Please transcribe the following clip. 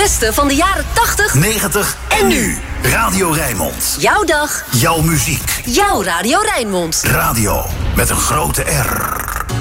beste van de jaren 80, 90 en nu. Radio Rijnmond. Jouw dag. Jouw muziek. Jouw Radio Rijnmond. Radio met een grote R.